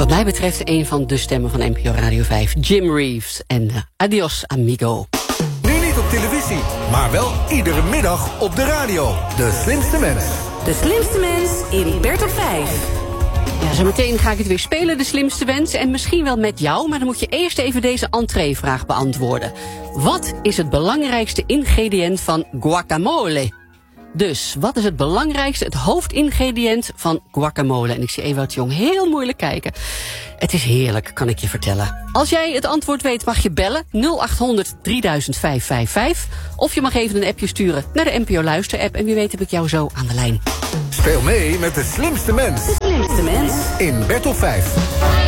Wat mij betreft een van de stemmen van NPO Radio 5, Jim Reeves en Adios Amigo. Nu niet op televisie, maar wel iedere middag op de radio. De slimste mens. De slimste mens in Bert op 5. Ja, zometeen ga ik het weer spelen, de slimste wens. En misschien wel met jou, maar dan moet je eerst even deze entreevraag beantwoorden. Wat is het belangrijkste ingrediënt van guacamole? Dus, wat is het belangrijkste, het hoofdingrediënt van guacamole? En ik zie Ewout Jong heel moeilijk kijken. Het is heerlijk, kan ik je vertellen. Als jij het antwoord weet, mag je bellen 0800 3555. Of je mag even een appje sturen naar de NPO Luister-app. En wie weet heb ik jou zo aan de lijn. Speel mee met de slimste mens. De slimste mens In Bert op 5.